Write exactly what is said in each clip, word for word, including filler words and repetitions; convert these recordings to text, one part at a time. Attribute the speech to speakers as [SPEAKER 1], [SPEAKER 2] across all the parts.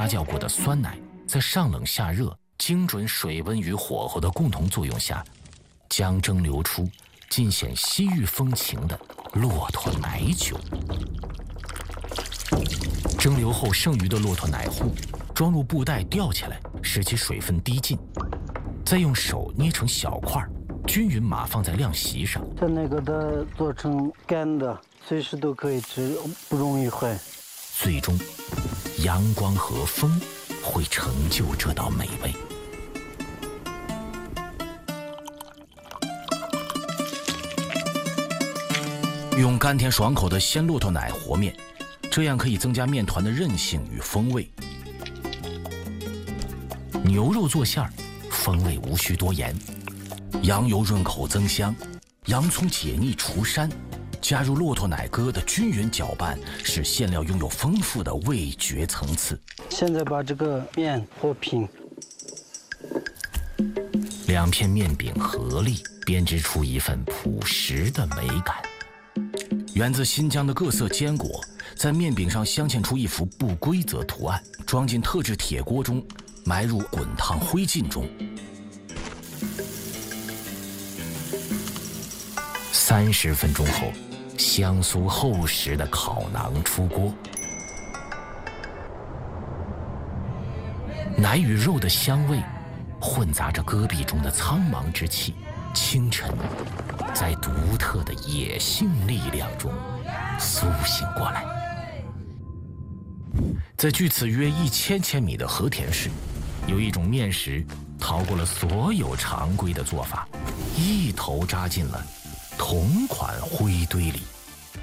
[SPEAKER 1] 酵过的酸奶，在上冷下热、精准水温与火候的共同作用下，将蒸馏出尽显西域风情的骆驼奶酒。蒸馏后剩余的骆驼奶糊装入布袋吊起来，使其水分滴尽，再用手捏成小块，均匀码放在晾席上。
[SPEAKER 2] 它那个的做成干的，随时都可以吃，不容易坏。
[SPEAKER 1] 最终，阳光和风会成就这道美味。用甘甜爽口的鲜骆驼奶和面，这样可以增加面团的韧性与风味。牛肉做馅儿，风味无需多言。羊油润口增香，洋葱解腻除膻，加入骆驼奶疙的均匀搅拌，使馅料拥有丰富的味觉层次。
[SPEAKER 2] 现在把这个面和平，
[SPEAKER 1] 两片面饼合力编织出一份朴实的美感。源自新疆的各色坚果，在面饼上镶嵌出一幅不规则图案，装进特制铁锅中，埋入滚烫灰烬中。三十分钟后，香酥厚实的烤馕出锅。奶与肉的香味混杂着戈壁中的苍茫之气，清晨在独特的野性力量中苏醒过来。在距此约一千千米的和田市，有一种面食逃过了所有常规的做法，一头扎进了同款灰堆里。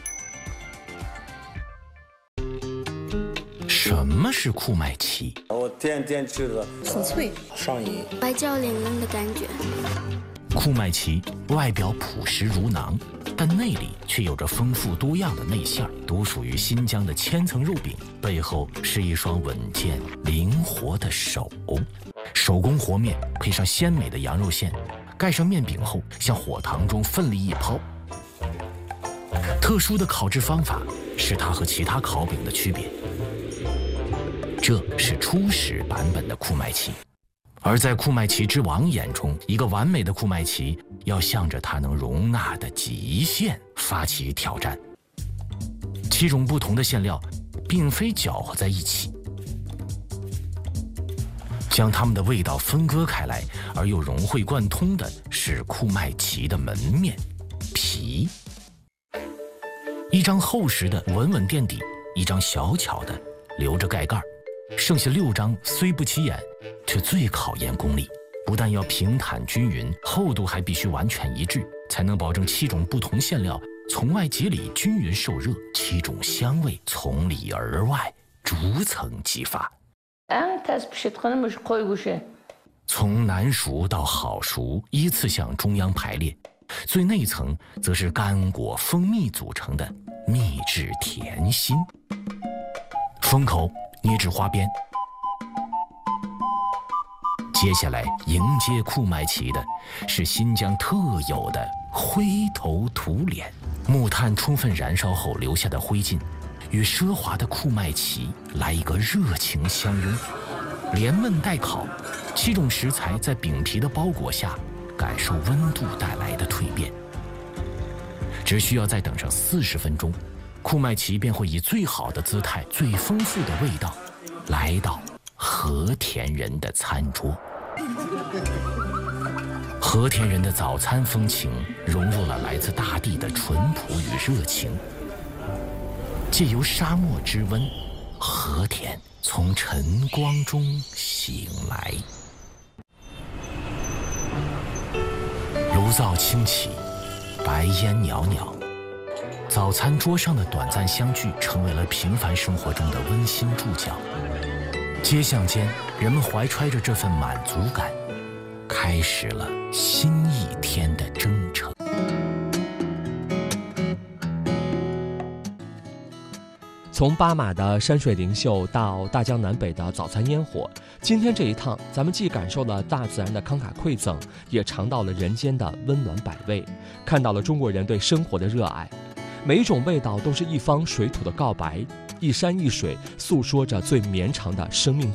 [SPEAKER 1] 什么是库麦奇？
[SPEAKER 3] 我天天吃的，
[SPEAKER 4] 很脆，
[SPEAKER 3] 上瘾，
[SPEAKER 4] 白焦玲珑的感觉。
[SPEAKER 1] 库麦奇外表朴实如馕，但内里却有着丰富多样的内馅儿，独属于新疆的千层肉饼背后是一双稳健灵活的手。手工和面配上鲜美的羊肉馅，盖上面饼后向火塘中奋力一抛。特殊的烤制方法是它和其他烤饼的区别。这是初始版本的库麦奇，而在库麦奇之王眼中，一个完美的库麦奇要向着它能容纳的极限发起挑战。七种不同的馅料并非搅和在一起，将它们的味道分割开来而又融会贯通的是库麦奇的门面皮。一张厚实的稳稳垫底，一张小巧的留着盖盖，剩下六张虽不起眼，却最考验功力。不但要平坦均匀，厚度还必须完全一致，才能保证七种不同馅料从外及里均匀受热，七种香味从里而外逐层激发。从难熟到好熟依次向中央排列，最内层则是干果蜂蜜组成的秘制甜心。封口捏至花边。接下来迎接库麦奇的是新疆特有的灰头土脸，木炭充分燃烧后留下的灰烬，与奢华的库麦奇来一个热情相拥，连焖带烤，七种食材在饼皮的包裹下感受温度带来的蜕变。只需要再等上四十分钟，库麦奇便会以最好的姿态、最丰富的味道来到和田人的餐桌。和田人的早餐风情融入了来自大地的淳朴与热情，借由沙漠之温，和田从晨光中醒来。炉灶轻起，白烟袅袅，早餐桌上的短暂相聚成为了平凡生活中的温馨注脚。街巷间，人们怀揣着这份满足感，开始了新一天的征程。
[SPEAKER 5] 从巴马的山水灵秀到大江南北的早餐烟火，今天这一趟，咱们既感受了大自然的慷慨馈赠，也尝到了人间的温暖百味，看到了中国人对生活的热爱。每一种味道都是一方水土的告白，一山一水诉说着最绵长的生命